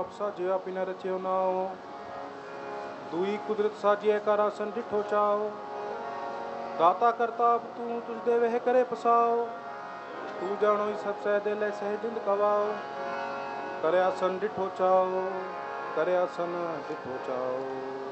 आप साजिया पिन रचियो नाओ। दुई कुदरत साजिए कर आसन डिठो चाओ। दाता करता अब तू तुझ दे वह करे पसाओ। तू जानो ही सब सह दे ले सह जिंद कवाओ। करे आसन डिठो चाओ, करे आसन डिठो चाओ।